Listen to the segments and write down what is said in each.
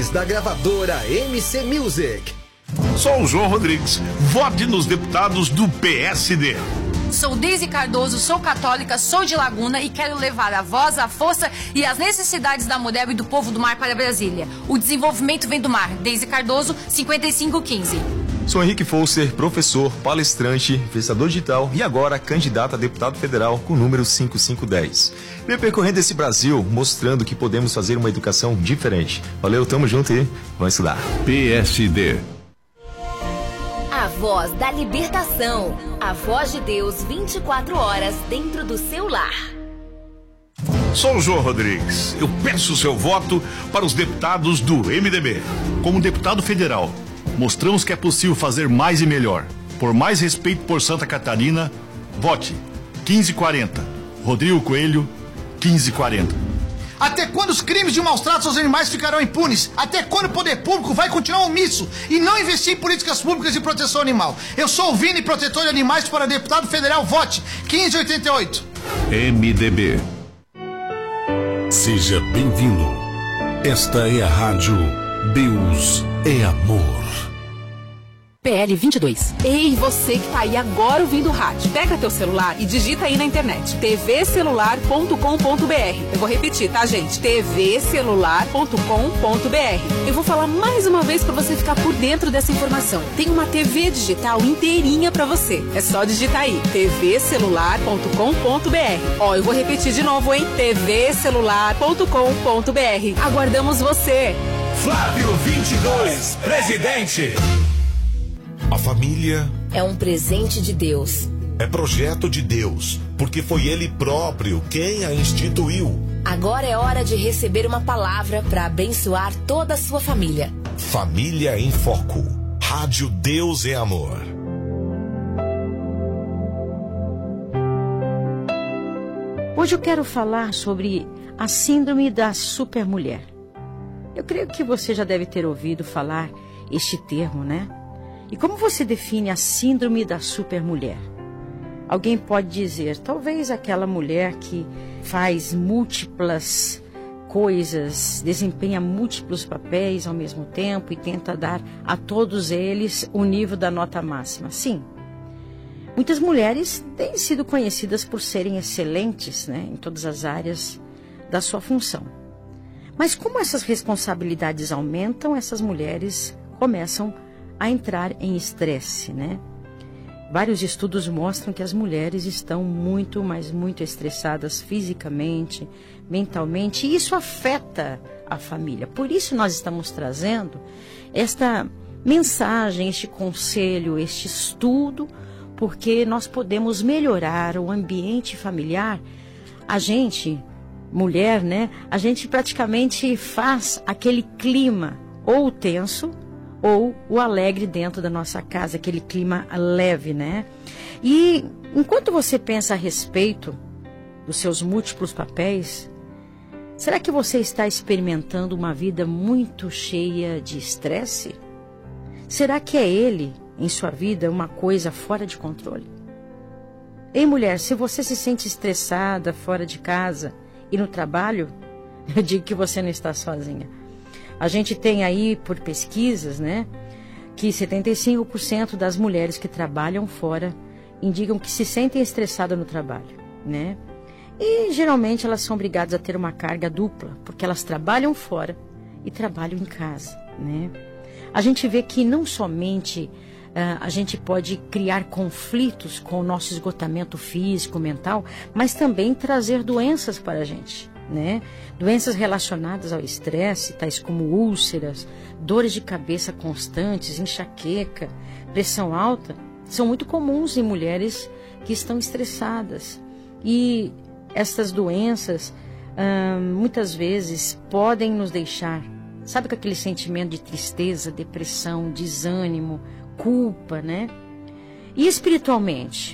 Da gravadora MC Music. Sou o João Rodrigues. Vote nos deputados do PSD. Sou Deise Cardoso, sou católica, sou de Laguna e quero levar a voz, a força e as necessidades da mulher e do povo do mar para Brasília. O desenvolvimento vem do mar. Deise Cardoso, 5515. Sou Henrique Foster, professor, palestrante, investigador digital e agora candidato a deputado federal com o número 5510. Venho percorrendo esse Brasil, mostrando que podemos fazer uma educação diferente. Valeu, tamo junto e vamos estudar. PSD. A voz da libertação. A voz de Deus 24 horas dentro do seu lar. Sou o João Rodrigues. Eu peço o seu voto para os deputados do MDB. Como deputado federal, mostramos que é possível fazer mais e melhor. Por mais respeito por Santa Catarina, vote 1540. Rodrigo Coelho, 1540. Até quando os crimes de maus tratos aos animais ficarão impunes? Até quando o poder público vai continuar omisso e não investir em políticas públicas de proteção animal? Eu sou o Vini, protetor de animais, para deputado federal, vote 1588. MDB. Seja bem-vindo. Esta é a rádio Deus é Amor. PL 22. Ei, você que tá aí agora ouvindo o rádio. Pega teu celular e digita aí na internet. tvcelular.com.br. Eu vou repetir, tá, gente? tvcelular.com.br. Eu vou falar mais uma vez pra você ficar por dentro dessa informação. Tem uma TV digital inteirinha pra você. É só digitar aí. tvcelular.com.br. Ó, eu vou repetir de novo, hein? tvcelular.com.br. Aguardamos você. Flávio 22, presidente. A família é um presente de Deus. É projeto de Deus, porque foi Ele próprio quem a instituiu. Agora é hora de receber uma palavra para abençoar toda a sua família. Família em Foco. Rádio Deus é Amor. Hoje eu quero falar sobre a síndrome da supermulher. Eu creio que você já deve ter ouvido falar este termo, né? E como você define a síndrome da supermulher? Alguém pode dizer, talvez aquela mulher que faz múltiplas coisas, desempenha múltiplos papéis ao mesmo tempo e tenta dar a todos eles o nível da nota máxima. Sim, muitas mulheres têm sido conhecidas por serem excelentes, né, em todas as áreas da sua função. Mas como essas responsabilidades aumentam, essas mulheres começam a entrar em estresse, né? Vários estudos mostram que as mulheres estão muito, mas muito estressadas fisicamente, mentalmente, e isso afeta a família. Por isso nós estamos trazendo esta mensagem, este conselho, este estudo, porque nós podemos melhorar o ambiente familiar. A gente, mulher, né? A gente praticamente faz aquele clima ou tenso, ou o alegre dentro da nossa casa, aquele clima leve, né? E enquanto você pensa a respeito dos seus múltiplos papéis, será que você está experimentando uma vida muito cheia de estresse? Será que é ele, em sua vida, uma coisa fora de controle? Ei, mulher, se você se sente estressada fora de casa e no trabalho, eu digo que você não está sozinha. A gente tem aí, por pesquisas, né, que 75% das mulheres que trabalham fora indicam que se sentem estressadas no trabalho, né? E geralmente elas são obrigadas a ter uma carga dupla, porque elas trabalham fora e trabalham em casa, né? A gente vê que não somente a gente pode criar conflitos com o nosso esgotamento físico, mental, mas também trazer doenças para a gente, né? Doenças relacionadas ao estresse, tais como úlceras, dores de cabeça constantes, enxaqueca, pressão alta, são muito comuns em mulheres que estão estressadas. E essas doenças, muitas vezes, podem nos deixar, sabe, com aquele sentimento de tristeza, depressão, desânimo, culpa, né? E espiritualmente,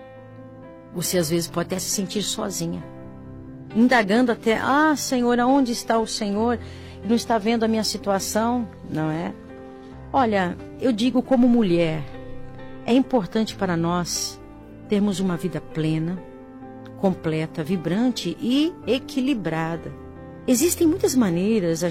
você às vezes pode até se sentir sozinha, indagando até, Senhor, aonde está o Senhor? Não está vendo a minha situação, não é? Olha, eu digo como mulher, é importante para nós termos uma vida plena, completa, vibrante e equilibrada. Existem muitas maneiras